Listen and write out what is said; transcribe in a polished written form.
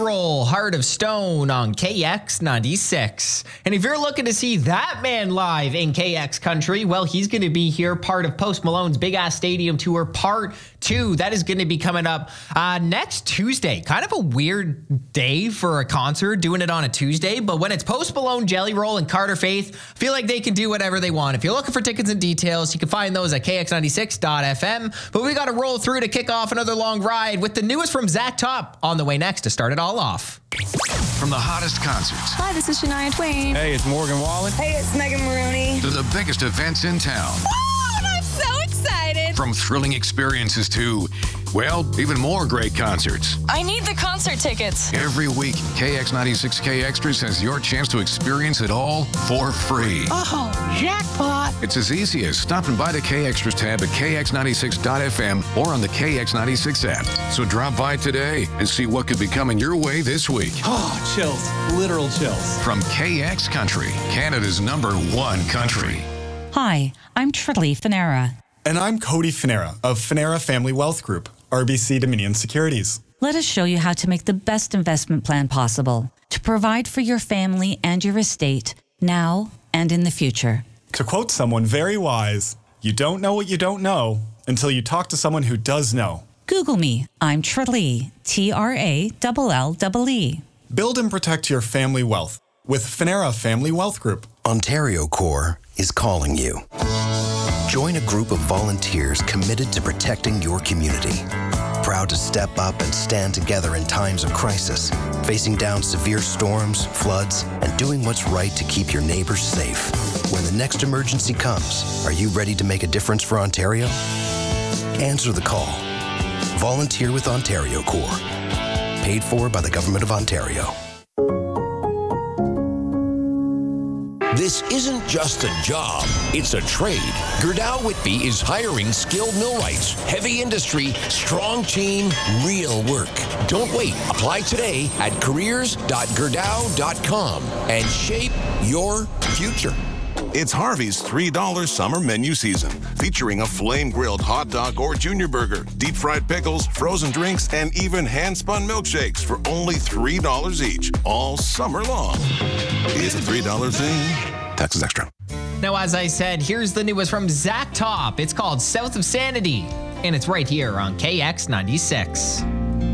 Roll, Heart of Stone on KX96. And if you're looking to see that man live in KX country, well, he's going to be here, part of Post Malone's Big Ass Stadium Tour Part 2. That is going to be coming up next Tuesday. Kind of a weird day for a concert, doing it on a Tuesday, but when it's Post Malone, Jelly Roll, and Carter Faith, I feel like they can do whatever they want. If you're looking for tickets and details, you can find those at kx96.fm. But we got to roll through to kick off another long ride with the newest from Zach Top on the way next to start it all off. From the hottest concerts. Hi, this is Shania Twain. Hey, it's Morgan Wallen. Hey, it's Megan Maroney. To the biggest events in town. Oh, I'm so excited. From thrilling experiences to, well, even more great concerts. I need the concert tickets. Every week, KX96K Extras has your chance to experience it all for free. Oh, jackpot. It's as easy as stopping by the K Extras tab at kx96.fm or on the KX96 app. So drop by today and see what could be coming your way this week. Oh, chills. Literal chills. From KX Country, Canada's #1 country. Hi, I'm Trilly Finera. And I'm Cody Finera of Finera Family Wealth Group, RBC Dominion Securities. Let us show you how to make the best investment plan possible to provide for your family and your estate now and in the future. To quote someone very wise, you don't know what you don't know until you talk to someone who does know. Google me. I'm Tralee, TRALLE. Build and protect your family wealth with Finera Family Wealth Group. Ontario Corps is calling you. Join a group of volunteers committed to protecting your community. Proud to step up and stand together in times of crisis, facing down severe storms, floods, and doing what's right to keep your neighbors safe. When the next emergency comes, are you ready to make a difference for Ontario? Answer the call. Volunteer with Ontario Corps. Paid for by the Government of Ontario. This isn't just a job, it's a trade. Gerdau Whitby is hiring skilled millwrights, heavy industry, strong team, real work. Don't wait. Apply today at careers.gerdau.com and shape your future. It's Harvey's $3 summer menu season, featuring a flame-grilled hot dog or junior burger, deep-fried pickles, frozen drinks, and even hand-spun milkshakes for only $3 each, all summer long. It's a $3 thing. Taxes extra. Now, as I said, here's the newest from Zach Top. It's called South of Sanity, and it's right here on KX96.